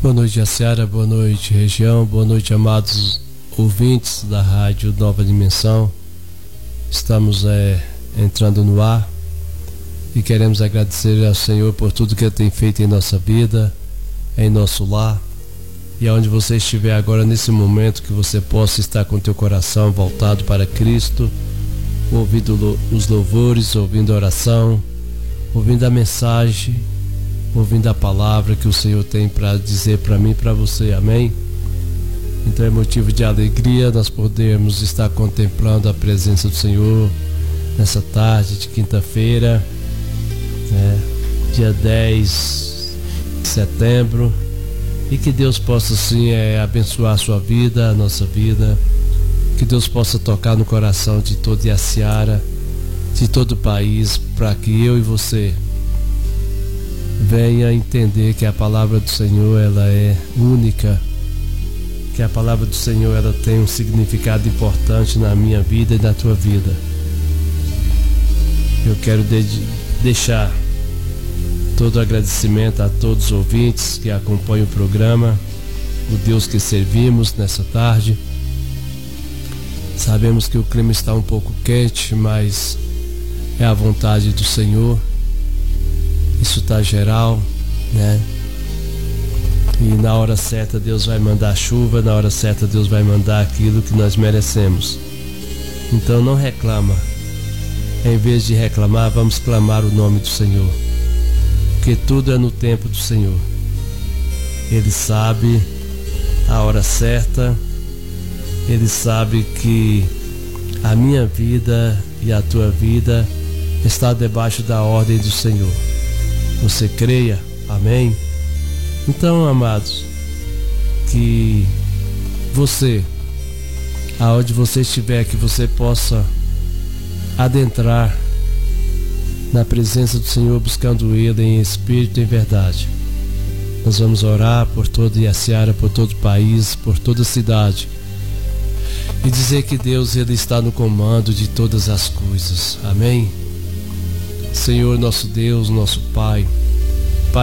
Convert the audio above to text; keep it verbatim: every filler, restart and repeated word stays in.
Boa noite, Jaciara, boa noite, região, boa noite, amados ouvintes da Rádio Nova Dimensão. Estamos é, entrando no ar e queremos agradecer ao Senhor por tudo que Ele tem feito em nossa vida, em nosso lar, e aonde você estiver agora nesse momento, que você possa estar com teu coração voltado para Cristo, ouvindo os louvores, ouvindo a oração, ouvindo a mensagem, ouvindo a palavra que o Senhor tem para dizer para mim e para você, amém? Então é motivo de alegria nós podermos estar contemplando a presença do Senhor nessa tarde de quinta-feira, né, dia dez de setembro, e que Deus possa assim é, abençoar a sua vida, a nossa vida, que Deus possa tocar no coração de toda a Seara, de todo o país, para que eu e você venha entender que a palavra do Senhor ela é única, que a palavra do Senhor ela tem um significado importante na minha vida e na tua vida. Eu quero de deixar todo o agradecimento a todos os ouvintes que acompanham o programa, o Deus que servimos nessa tarde. Sabemos que o clima está um pouco quente, mas é a vontade do Senhor. Isso está geral, né? E na hora certa Deus vai mandar chuva, na hora certa Deus vai mandar aquilo que nós merecemos. Então não reclama. Em vez de reclamar, vamos clamar o nome do Senhor, porque tudo é no tempo do Senhor. Ele sabe a hora certa. Ele sabe que a minha vida e a tua vida está debaixo da ordem do Senhor. Você creia? Amém? Então, amados, que você, aonde você estiver, que você possa adentrar na presença do Senhor, buscando Ele em espírito e em verdade. Nós vamos orar por toda a Seara, por todo o país, por toda a cidade, e dizer que Deus Ele está no comando de todas as coisas. Amém? Senhor, nosso Deus, nosso Pai,